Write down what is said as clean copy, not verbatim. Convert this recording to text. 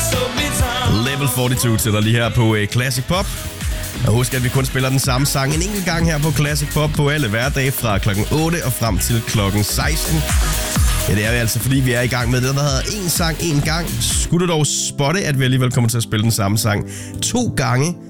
Level 42 til dig lige her på Classic Pop. Og husk, at vi kun spiller den samme sang en enkelt gang her på Classic Pop på alle hverdage fra klokken 8 og frem til klokken 16. Ja, det er jo altså, fordi vi er i gang med det, der hedder en sang, en gang. Skulle du dog spotte, at vi alligevel kommer til at spille den samme sang 2 gange